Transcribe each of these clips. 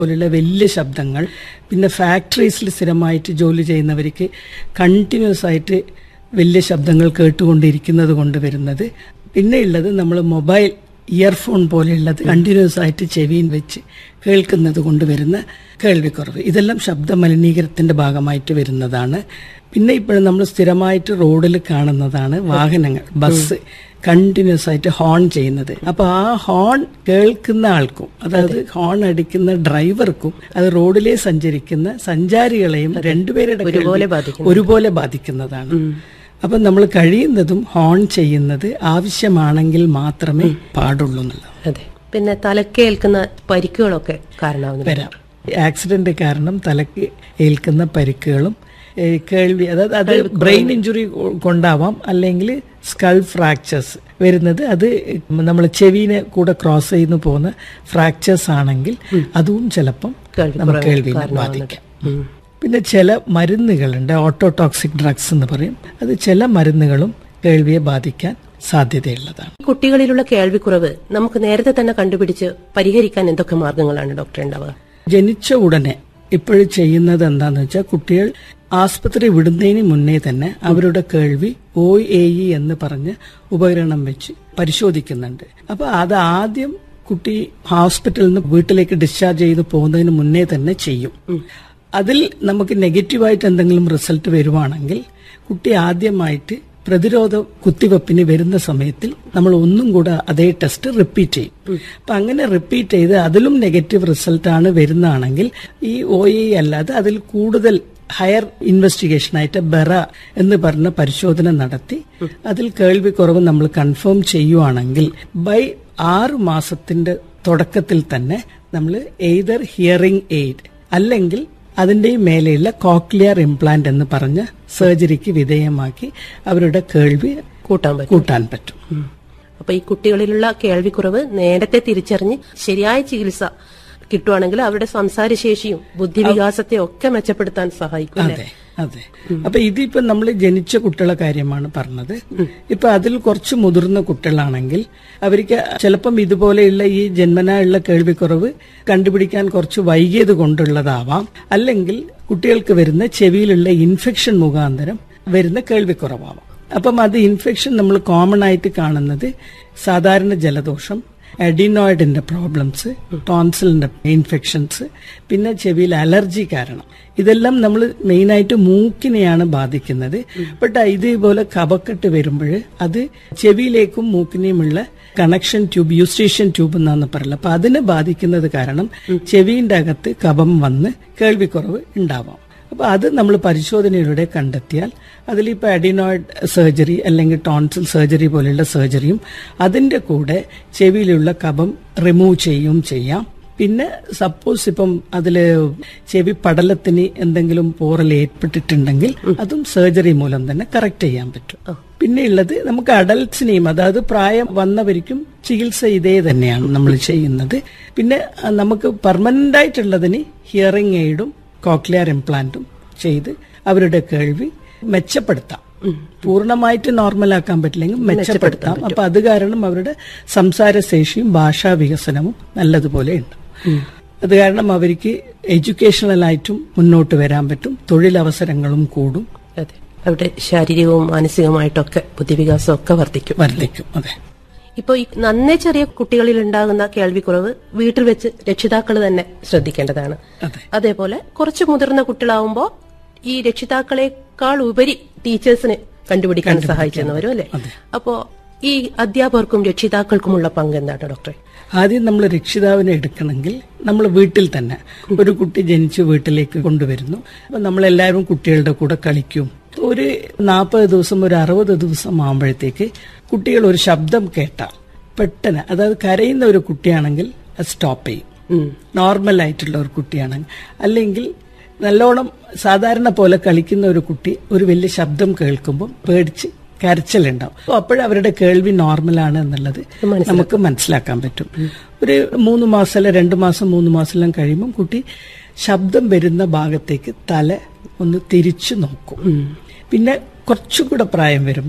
പോലുള്ള വലിയ ശബ്ദങ്ങൾ, പിന്നെ ഫാക്ടറീസിൽ സ്ഥിരമായിട്ട് ജോലി ചെയ്യുന്നവർക്ക് കണ്ടിന്യൂസ് ആയിട്ട് വലിയ ശബ്ദങ്ങൾ കേട്ടുകൊണ്ടിരിക്കുന്നത് കൊണ്ട് വരുന്നത്. പിന്നെ ഉള്ളത് നമ്മൾ മൊബൈൽ ഇയർഫോൺ പോലെയുള്ളത് കണ്ടിന്യൂസ് ആയിട്ട് ചെവിയിൽ വെച്ച് കേൾക്കുന്നത് കൊണ്ട് വരുന്ന കേൾവിക്കുറവ്. ഇതെല്ലാം ശബ്ദ മലിനീകരണത്തിന്റെ ഭാഗമായിട്ട് വരുന്നതാണ്. പിന്നെ ഇപ്പോഴും നമ്മൾ സ്ഥിരമായിട്ട് റോഡിൽ കാണുന്നതാണ് വാഹനങ്ങൾ, ബസ് കണ്ടിന്യൂസ് ആയിട്ട് ഹോൺ ചെയ്യുന്നത്. അപ്പൊ ആ ഹോൺ കേൾക്കുന്ന ആൾക്കും, അതായത് ഹോൺ അടിക്കുന്ന ഡ്രൈവർക്കും, അത് റോഡിലെ സഞ്ചരിക്കുന്ന സഞ്ചാരികളെയും രണ്ടുപേരുടെ ഒരുപോലെ ബാധിക്കുന്നതാണ്. അപ്പൊ നമ്മൾ കഴിയുന്നതും ഹോൺ ചെയ്യുന്നത് ആവശ്യമാണെങ്കിൽ മാത്രമേ പാടുള്ളൂ എന്നുള്ളത്. അതെ. പിന്നെ തലക്കേൽക്കുന്ന പരിക്കുകളൊക്കെ കാരണമാകുന്നു വരാം. ആക്സിഡന്റ് കാരണം തലക്ക് ഏൽക്കുന്ന പരിക്കുകളും കേൾവി, അതായത് അത് ബ്രെയിൻ ഇഞ്ചുറി കൊണ്ടാവാം, അല്ലെങ്കിൽ സ്കൾ ഫ്രാക്ചേഴ്സ് വരുന്നത്. അത് നമ്മൾ ചെവിനെ കൂടെ ക്രോസ് ചെയ്തു പോകുന്ന ഫ്രാക്ചേഴ്സ് ആണെങ്കിൽ അതും ചിലപ്പം നമുക്ക് കേൾവിനെ ബാധിക്കാം. പിന്നെ ചില മരുന്നുകളുണ്ട്, ഓട്ടോടോക്സിക് ഡ്രഗ്സ് എന്ന് പറയും. അത് ചില മരുന്നുകളും കേൾവിയെ ബാധിക്കാൻ സാധ്യതയുള്ളതാണ്. കുട്ടികളിലുള്ള കേൾവിക്കുറവ് നമുക്ക് നേരത്തെ തന്നെ കണ്ടുപിടിച്ച് പരിഹരിക്കാൻ എന്തൊക്കെ മാർഗങ്ങളാണ് ഡോക്ടർ ഉണ്ടാവുക? ജനിച്ച ഉടനെ ഇപ്പോഴും ചെയ്യുന്നത് എന്താന്ന് വെച്ചാൽ, കുട്ടികൾ ആസ്പത്രി വിടുന്നതിന് മുന്നേ തന്നെ അവരുടെ കേൾവി OAE എന്ന് പറഞ്ഞ് ഉപകരണം വെച്ച് പരിശോധിക്കുന്നുണ്ട്. അപ്പൊ അത് ആദ്യം കുട്ടി ഹോസ്പിറ്റലിൽ നിന്ന് വീട്ടിലേക്ക് ഡിസ്ചാർജ് ചെയ്ത് പോകുന്നതിന് മുന്നേ തന്നെ ചെയ്യും. അതിൽ നമുക്ക് നെഗറ്റീവായിട്ട് എന്തെങ്കിലും റിസൾട്ട് വരുവാണെങ്കിൽ കുട്ടി ആദ്യമായിട്ട് പ്രതിരോധ കുത്തിവെപ്പിന് വരുന്ന സമയത്തിൽ നമ്മൾ ഒന്നും കൂടെ അതേ ടെസ്റ്റ് റിപ്പീറ്റ് ചെയ്യും. അപ്പൊ അങ്ങനെ റിപ്പീറ്റ് ചെയ്ത് അതിലും നെഗറ്റീവ് റിസൾട്ടാണ് വരുന്നതാണെങ്കിൽ ഈ OAE അല്ലാതെ അതിൽ കൂടുതൽ ഹയർ ഇൻവെസ്റ്റിഗേഷൻ ആയിട്ട് ബെറ എന്ന് പറഞ്ഞ പരിശോധന നടത്തി അതിൽ കേൾവിക്കുറവ് നമ്മൾ കൺഫേം ചെയ്യുവാണെങ്കിൽ ബൈ 6 മാസത്തിന്റെ തുടക്കത്തിൽ തന്നെ നമ്മൾ എയ്തർ ഹിയറിംഗ് എയ്ഡ് അല്ലെങ്കിൽ അതിന്റെ മേലെയുള്ള കോക്ലിയർ ഇംപ്ലാന്റ് എന്ന് പറഞ്ഞ സർജറിക്ക് വിധേയമാക്കി അവരുടെ കേൾവി കൂട്ടാൻ പറ്റും. അപ്പൊ ഈ കുട്ടികളിലുള്ള കേൾവിക്കുറവ് നേരത്തെ തിരിച്ചറിഞ്ഞ് ശരിയായ ചികിത്സ കിട്ടുവാണെങ്കിൽ അവരുടെ സംസാരശേഷിയും ബുദ്ധിവികാസത്തെ ഒക്കെ മെച്ചപ്പെടുത്താൻ സഹായിക്കും. അതെ അതെ. അപ്പൊ ഇതിപ്പോ നമ്മൾ ജനിച്ച കുട്ടികളുടെ കാര്യമാണ് പറഞ്ഞത്. ഇപ്പൊ അതിൽ കുറച്ച് മുതിർന്ന കുട്ടികളാണെങ്കിൽ അവർക്ക് ചിലപ്പം ഇതുപോലെയുള്ള ഈ ജന്മനാ ഉള്ള കേൾവിക്കുറവ് കണ്ടുപിടിക്കാൻ കുറച്ച് വൈകിയത് കൊണ്ടുള്ളതാവാം, അല്ലെങ്കിൽ കുട്ടികൾക്ക് വരുന്ന ചെവിയിലുള്ള ഇൻഫെക്ഷൻ മുഖാന്തരം വരുന്ന കേൾവിക്കുറവാവാം. അപ്പം അത് ഇൻഫെക്ഷൻ നമ്മൾ കോമൺ ആയിട്ട് കാണുന്നത് സാധാരണ ജലദോഷം, അഡിനോയിഡിന്റെ പ്രോബ്ലംസ്, ടോൺസിലിന്റെ ഇൻഫെക്ഷൻസ്, പിന്നെ ചെവിയിൽ അലർജി കാരണം. ഇതെല്ലാം നമ്മൾ മെയിനായിട്ട് മൂക്കിനെയാണ് ബാധിക്കുന്നത്. ബട്ട് ഇതേപോലെ കഫക്കെട്ട് വരുമ്പോൾ അത് ചെവിയിലേക്കും മൂക്കിനെയുമുള്ള കണക്ഷൻ ട്യൂബ്, യൂസ്റ്റേഷ്യൻ ട്യൂബ് എന്നാണ് പറയുന്നത്. അപ്പൊ അതിനെ ബാധിക്കുന്നത് കാരണം ചെവിന്റെ അകത്ത് കഫം വന്ന് കേൾവിക്കുറവ് ഉണ്ടാവാം. അപ്പൊ അത് നമ്മൾ പരിശോധനയിലൂടെ കണ്ടെത്തിയാൽ അതിലിപ്പോൾ അഡിനോയിഡ് സർജറി അല്ലെങ്കിൽ ടോൺസിൽ സർജറി പോലെയുള്ള സർജറിയും അതിന്റെ കൂടെ ചെവിയിലുള്ള കഫം റിമൂവ് ചെയ്യാം. പിന്നെ സപ്പോസ് ഇപ്പം അതില് ചെവി പടലത്തിന് എന്തെങ്കിലും പോറൽ ഏർപ്പെട്ടിട്ടുണ്ടെങ്കിൽ അതും സർജറി മൂലം തന്നെ കറക്റ്റ് ചെയ്യാൻ പറ്റും. പിന്നെ ഉള്ളത് നമുക്ക് അഡൽട്സിനെയും, അതായത് പ്രായം വന്നവർക്കും ചികിത്സ ഇതേ തന്നെയാണ് നമ്മൾ ചെയ്യുന്നത്. പിന്നെ നമുക്ക് പെർമനന്റ് ആയിട്ടുള്ളതിന് ഹിയറിംഗ് എയ്ഡും കോക്ലിയർ ഇംപ്ലാന്റും ചെയ്ത് അവരുടെ കേൾവി മെച്ചപ്പെടുത്താം. പൂർണ്ണമായിട്ട് നോർമലാക്കാൻ പറ്റില്ലെങ്കിൽ മെച്ചപ്പെടുത്താം. അപ്പൊ അത് കാരണം അവരുടെ സംസാരശേഷിയും ഭാഷാ വികസനവും നല്ലതുപോലെ ഉണ്ട്. അത് കാരണം അവർക്ക് എഡ്യൂക്കേഷണലായിട്ടും മുന്നോട്ട് വരാൻ പറ്റും, തൊഴിലവസരങ്ങളും കൂടും. അതെ, അവരുടെ ശാരീരികവും മാനസികമായിട്ടൊക്കെ ബുദ്ധിവികാസം ഒക്കെ വർദ്ധിക്കും. അതെ. ഇപ്പൊ ഈ നന്നേ ചെറിയ കുട്ടികളിൽ ഉണ്ടാകുന്ന കേൾവിക്കുറവ് വീട്ടിൽ വെച്ച് രക്ഷിതാക്കൾ തന്നെ ശ്രദ്ധിക്കേണ്ടതാണ്. അതേപോലെ കുറച്ച് മുതിർന്ന കുട്ടികളാവുമ്പോ ഈ രക്ഷിതാക്കളെക്കാൾ ഉപരി ടീച്ചേഴ്സിന് കണ്ടുപിടിക്കാൻ സഹായിച്ചെന്ന് വരും അല്ലെ? അപ്പോ ഈ അധ്യാപകർക്കും രക്ഷിതാക്കൾക്കുമുള്ള പങ്ക് എന്താണ് ഡോക്ടറെ? ആദ്യം നമ്മൾ രക്ഷിതാവിനെ എടുക്കണമെങ്കിൽ നമ്മൾ വീട്ടിൽ തന്നെ ഒരു കുട്ടി ജനിച്ച് വീട്ടിലേക്ക് കൊണ്ടുവരുന്നു. അപ്പൊ നമ്മളെല്ലാവരും കുട്ടികളുടെ കൂടെ കളിക്കും. ഒരു 40 ദിവസം, ഒരു 60 ദിവസം ആകുമ്പോഴത്തേക്ക് കുട്ടികൾ ഒരു ശബ്ദം കേട്ടാൽ പെട്ടെന്ന്, അതായത് കരയുന്ന ഒരു കുട്ടിയാണെങ്കിൽ അത് സ്റ്റോപ്പ് ചെയ്യും. നോർമൽ ആയിട്ടുള്ള ഒരു കുട്ടിയാണെങ്കിൽ, അല്ലെങ്കിൽ നല്ലോണം സാധാരണ പോലെ കളിക്കുന്ന ഒരു കുട്ടി ഒരു വലിയ ശബ്ദം കേൾക്കുമ്പോൾ പേടിച്ച് കരച്ചിലുണ്ടാവും. അപ്പോഴവരുടെ കേൾവി നോർമലാണ് എന്നുള്ളത് നമുക്ക് മനസ്സിലാക്കാൻ പറ്റും. ഒരു 3 മാസം അല്ല 2 മാസം 3 മാസം എല്ലാം കഴിയുമ്പോൾ കുട്ടി ശബ്ദം വരുന്ന ഭാഗത്തേക്ക് തല ഒന്ന് തിരിച്ചു നോക്കും. പിന്നെ കുറച്ചുകൂടെ പ്രായം വരുമ്പോൾ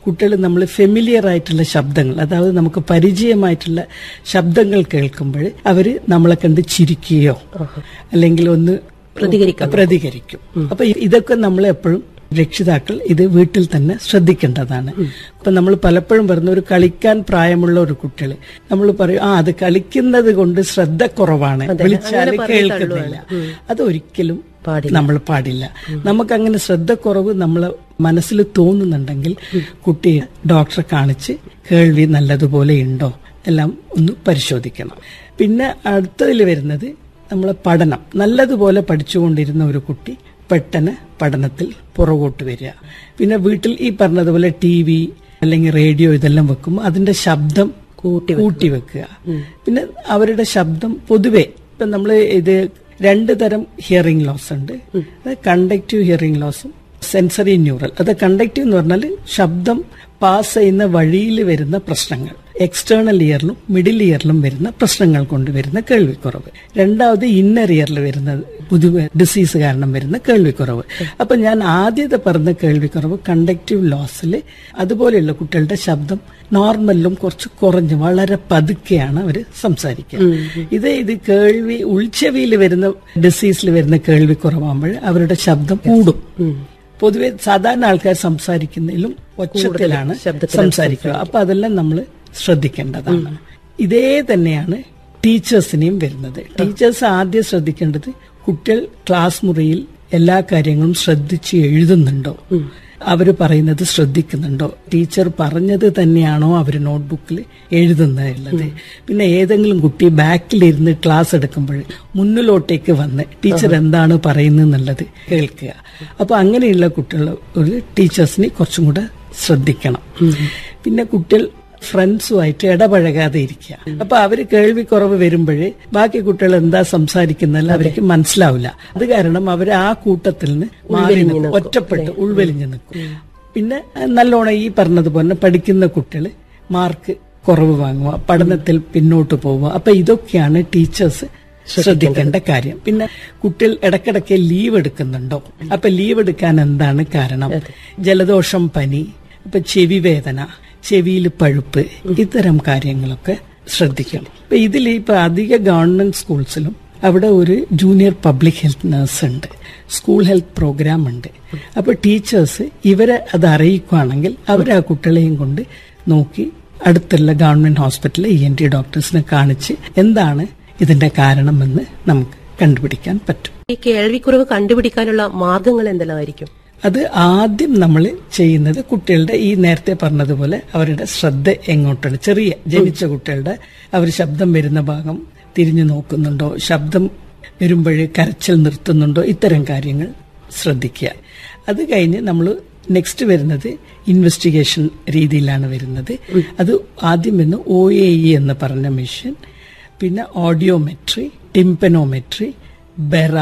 കുട്ടികൾ നമ്മൾ ഫെമിലിയർ ആയിട്ടുള്ള ശബ്ദങ്ങൾ, അതായത് നമുക്ക് പരിചയമായിട്ടുള്ള ശബ്ദങ്ങൾ കേൾക്കുമ്പോൾ അവര് നമ്മളെ കണ്ട് ചിരിക്കുകയോ അല്ലെങ്കിൽ ഒന്ന് പ്രതികരിക്കും. അപ്പൊ ഇതൊക്കെ നമ്മൾ എപ്പോഴും രക്ഷിതാക്കൾ ഇത് വീട്ടിൽ തന്നെ ശ്രദ്ധിക്കേണ്ടതാണ്. അപ്പൊ നമ്മൾ പലപ്പോഴും പറഞ്ഞ ഒരു കളിക്കാൻ പ്രായമുള്ള ഒരു കുട്ടികള് നമ്മൾ പറയും അത് കളിക്കുന്നത് കൊണ്ട് ശ്രദ്ധ കുറവാണ്, വിളിച്ചാൽ കേൾക്കുന്നില്ല. അതൊരിക്കലും നമ്മൾ പാടില്ല. നമുക്കങ്ങനെ ശ്രദ്ധ കുറവ് നമ്മളെ മനസ്സിൽ തോന്നുന്നുണ്ടെങ്കിൽ കുട്ടിയെ ഡോക്ടറെ കാണിച്ച് കേൾവി നല്ലതുപോലെ ഉണ്ടോ എല്ലാം ഒന്ന് പരിശോധിക്കണം. പിന്നെ അടുത്തതിൽ വരുന്നത് നമ്മളെ പഠനം. നല്ലതുപോലെ പഠിച്ചുകൊണ്ടിരുന്ന ഒരു കുട്ടി പെട്ടെന്ന് പഠനത്തിൽ പുറകോട്ട് വരിക. പിന്നെ വീട്ടിൽ ഈ പറഞ്ഞതുപോലെ TV അല്ലെങ്കിൽ റേഡിയോ ഇതെല്ലാം വെക്കുമ്പോൾ അതിന്റെ ശബ്ദം കൂട്ടി വെക്കുക. പിന്നെ അവരുടെ ശബ്ദം പൊതുവെ ഇപ്പൊ നമ്മൾ ഇത് 2 തരം ഹിയറിംഗ് ലോസ് ഉണ്ട്. Conductive hearing ലോസും sensory neural. അത് കണ്ടക്റ്റീവ് എന്ന് പറഞ്ഞാൽ ശബ്ദം പാസ് ചെയ്യുന്ന വഴിയിൽ വരുന്ന പ്രശ്നങ്ങൾ, എക്സ്റ്റേണൽ ഇയറിലും മിഡിൽ ഇയറിലും വരുന്ന പ്രശ്നങ്ങൾ കൊണ്ട് വരുന്ന കേൾവിക്കുറവ്. രണ്ടാമത് ഇന്നർ ഇയറിൽ വരുന്ന പുതിയ ഡിസീസ് കാരണം വരുന്ന കേൾവിക്കുറവ്. അപ്പൊ ഞാൻ ആദ്യത്തെ പറഞ്ഞ കേൾവിക്കുറവ് കണ്ടക്റ്റീവ് ലോസിൽ അതുപോലെയുള്ള കുട്ടികളുടെ ശബ്ദം നോർമലിലും കുറച്ച് കുറഞ്ഞ് വളരെ പതുക്കെയാണ് അവർ സംസാരിക്കുക. ഇത് കേൾവി ഉൾച്ചെവിയിൽ വരുന്ന ഡിസീസിൽ വരുന്ന കേൾവിക്കുറവാകുമ്പോൾ അവരുടെ ശബ്ദം കൂടും. പൊതുവെ സാധാരണ ആൾക്കാർ സംസാരിക്കുന്നതിലും ഒച്ചത്തിലാണ് സംസാരിക്കുക. അപ്പൊ അതെല്ലാം നമ്മൾ ശ്രദ്ധിക്കേണ്ടതാണ്. ഇതേ തന്നെയാണ് ടീച്ചേഴ്സിനെയും വരുന്നത്. ടീച്ചേഴ്സ് ആദ്യം ശ്രദ്ധിക്കേണ്ടത് കുട്ടികൾ ക്ലാസ് മുറിയിൽ എല്ലാ കാര്യങ്ങളും ശ്രദ്ധിച്ച് എഴുതുന്നുണ്ടോ, അവര് പറയുന്നത് ശ്രദ്ധിക്കുന്നുണ്ടോ, ടീച്ചർ പറഞ്ഞത് തന്നെയാണോ അവർ നോട്ട്ബുക്കിൽ എഴുതുന്നത്. പിന്നെ ഏതെങ്കിലും കുട്ടി ബാക്കിലിരുന്ന് ക്ലാസ് എടുക്കുമ്പോൾ മുന്നിലോട്ടേക്ക് വന്ന് ടീച്ചർ എന്താണ് പറയുന്നത് കേൾക്കുക. അപ്പൊ അങ്ങനെയുള്ള കുട്ടികൾ ഒരു ടീച്ചേഴ്സിനെ കുറച്ചും കൂടെ ശ്രദ്ധിക്കണം. പിന്നെ കുട്ടികൾ ഫ്രണ്ട്സുമായിട്ട് ഇടപഴകാതെ ഇരിക്കുക. അപ്പൊ അവര് കേൾവിക്കുറവ് വരുമ്പോഴേ ബാക്കി കുട്ടികൾ എന്താ സംസാരിക്കുന്നതെല്ലാം അവർക്ക് മനസ്സിലാവില്ല. അത് കാരണം അവർ ആ കൂട്ടത്തിൽ നിന്ന് മാറി ഒറ്റപ്പെട്ട് ഉൾവലിഞ്ഞു നിൽക്കും. പിന്നെ നല്ലോണം ഈ പറഞ്ഞതുപോലെ പഠിക്കുന്ന കുട്ടികൾ മാർക്ക് കുറവ് വാങ്ങുക, പഠനത്തിൽ പിന്നോട്ട് പോവുക. അപ്പൊ ഇതൊക്കെയാണ് ടീച്ചേഴ്സ് ശ്രദ്ധിക്കേണ്ട കാര്യം. പിന്നെ കുട്ടികൾ ഇടയ്ക്കിടയ്ക്ക് ലീവ് എടുക്കുന്നുണ്ടോ, അപ്പൊ ലീവ് എടുക്കാൻ എന്താണ് കാരണം? ജലദോഷം, പനി, ഇപ്പൊ ചെവി വേദന, ചെവിയിൽ പഴുപ്പ്, ഇത്തരം കാര്യങ്ങളൊക്കെ ശ്രദ്ധിക്കണം. ഇപ്പൊ ഇതിൽ ഇപ്പൊ അധിക ഗവൺമെന്റ് സ്കൂൾസിലും അവിടെ ഒരു ജൂനിയർ പബ്ലിക് ഹെൽത്ത് നഴ്സ് ഉണ്ട്, സ്കൂൾ ഹെൽത്ത് പ്രോഗ്രാം ഉണ്ട്. അപ്പൊ ടീച്ചേഴ്സ് ഇവരെ അത് അറിയിക്കുകയാണെങ്കിൽ അവർ ആ കുട്ടികളെയും കൊണ്ട് നോക്കി അടുത്തുള്ള ഗവൺമെന്റ് ഹോസ്പിറ്റലിലെ ENT ഡോക്ടേഴ്സിനെ കാണിച്ച് എന്താണ് ഇതിന്റെ കാരണമെന്ന് നമുക്ക് കണ്ടുപിടിക്കാൻ പറ്റും. ഈ കേൾവിക്കുറവ് കണ്ടുപിടിക്കാനുള്ള മാർഗങ്ങൾ എന്തെല്ലാമായിരിക്കും? അത് ആദ്യം നമ്മൾ ചെയ്യുന്നത് കുട്ടികളുടെ ഈ നേരത്തെ പറഞ്ഞതുപോലെ അവരുടെ ശ്രദ്ധ എങ്ങോട്ടാണ്. ചെറിയ ജനിച്ച കുട്ടികളുടെ അവർ ശബ്ദം വരുന്ന ഭാഗം തിരിഞ്ഞു നോക്കുന്നുണ്ടോ, ശബ്ദം വരുമ്പോഴേ കരച്ചിൽ നിർത്തുന്നുണ്ടോ, ഇത്തരം കാര്യങ്ങൾ ശ്രദ്ധിക്കുക. അത് കഴിഞ്ഞ് നമ്മൾ നെക്സ്റ്റ് വരുന്നത് ഇൻവെസ്റ്റിഗേഷൻ രീതിയിലാണ് വരുന്നത്. അത് ആദ്യം വരുന്ന OAE എന്ന് പറഞ്ഞ മെഷീൻ, പിന്നെ ഓഡിയോമെട്രി, ടിംപനോമെട്രി, ബെറ,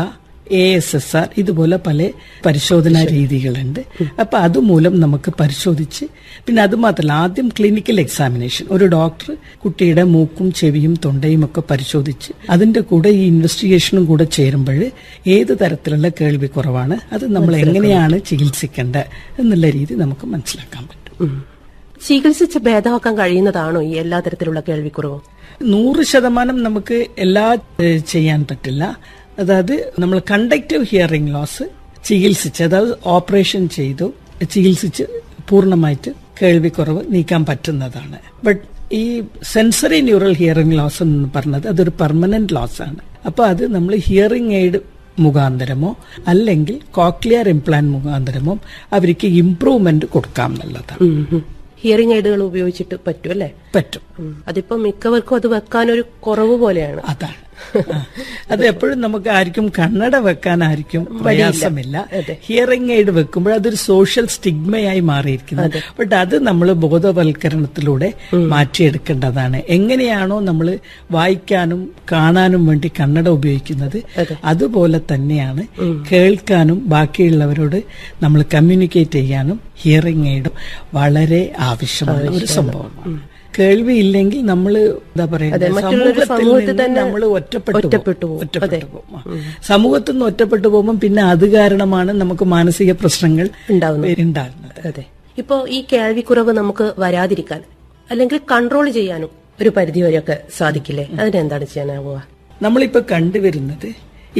ASSR, ഇതുപോലെ പല പരിശോധനാ രീതികളുണ്ട്. അപ്പൊ അതുമൂലം നമുക്ക് പരിശോധിച്ച്, പിന്നെ അതുമാത്രമല്ല ആദ്യം ക്ലിനിക്കൽ എക്സാമിനേഷൻ, ഒരു ഡോക്ടർ കുട്ടിയുടെ മൂക്കും ചെവിയും തൊണ്ടയും ഒക്കെ പരിശോധിച്ച് അതിന്റെ കൂടെ ഈ ഇൻവെസ്റ്റിഗേഷനും കൂടെ ചേരുമ്പോൾ ഏത് തരത്തിലുള്ള കേൾവി കുറവാണ്, അത് നമ്മൾ എങ്ങനെയാണ് ചികിത്സിക്കേണ്ടത് എന്നുള്ള രീതി നമുക്ക് മനസ്സിലാക്കാൻ പറ്റും. ചികിത്സിച്ച് ഭേദമാക്കാൻ കഴിയുന്നതാണോ ഈ എല്ലാ തരത്തിലുള്ള കേൾവിക്കുറവും? 100% നമുക്ക് എല്ലാ ചെയ്യാൻ പറ്റില്ല. അതായത് നമ്മൾ കണ്ടക്റ്റീവ് ഹിയറിംഗ് ലോസ് ചികിത്സിച്ച്, അതായത് ഓപ്പറേഷൻ ചെയ്തു ചികിത്സിച്ച് പൂർണ്ണമായിട്ട് കേൾവിക്കുറവ് നീക്കാൻ പറ്റുന്നതാണ്. ബട്ട് ഈ സെൻസറി ന്യൂറൽ ഹിയറിംഗ് ലോസ് എന്ന് പറഞ്ഞത് അതൊരു പെർമനന്റ് ലോസ് ആണ്. അപ്പൊ അത് നമ്മൾ ഹിയറിംഗ് എയ്ഡ് മുഖാന്തരമോ അല്ലെങ്കിൽ കോക്ലിയർ ഇംപ്ലാന്റ് മുഖാന്തരമോ അവർക്ക് ഇംപ്രൂവ്മെന്റ് കൊടുക്കാം എന്നുള്ളതാണ്. ഹിയറിംഗ് എയ്ഡുകൾ ഉപയോഗിച്ചിട്ട് പറ്റും അല്ലേ? പറ്റും. അതിപ്പോ മിക്കവർക്കും അത് വെക്കാനൊരു കുറവ് പോലെയാണ്. അതാണ് അത് എപ്പോഴും നമുക്ക് ആർക്കും കണ്ണട വെക്കാനായിരിക്കും പ്രയാസമില്ല. ഹിയറിംഗ് എയ്ഡ് വെക്കുമ്പോൾ അതൊരു സോഷ്യൽ സ്റ്റിഗ്മയായി മാറിയിരിക്കുന്നത്. ബട്ട് അത് നമ്മൾ ബോധവൽക്കരണത്തിലൂടെ മാറ്റിയെടുക്കേണ്ടതാണ്. എങ്ങനെയാണോ നമ്മൾ വായിക്കാനും കാണാനും വേണ്ടി കണ്ണട ഉപയോഗിക്കുന്നത്, അതുപോലെ തന്നെയാണ് കേൾക്കാനും ബാക്കിയുള്ളവരോട് നമ്മൾ കമ്മ്യൂണിക്കേറ്റ് ചെയ്യാനും ഹിയറിംഗ് എയ്ഡ് വളരെ ആവശ്യമായ ഒരു സംഭവമാണ്. കേൾവി ഇല്ലെങ്കിൽ നമ്മൾ എന്താ പറയുക, സമൂഹത്തിൽ നിന്ന് നമ്മൾ ഒറ്റപ്പെട്ടു പോകും. സമൂഹത്തിൽ നിന്ന് ഒറ്റപ്പെട്ടു പോകുമ്പോൾ പിന്നെ അത് കാരണമാണ് നമുക്ക് മാനസിക പ്രശ്നങ്ങൾ ഉണ്ടാകുന്നത്. അതെ, ഇപ്പോ ഈ കേൾവിക്കുറവ് നമുക്ക് വരാതിരിക്കാൻ അല്ലെങ്കിൽ കൺട്രോൾ ചെയ്യാനും ഒരു പരിധി വരെയൊക്കെ സാധിക്കില്ലേ? അതിനെന്താണ് ചെയ്യാനാവുക? നമ്മളിപ്പോ കണ്ടുവരുന്നത്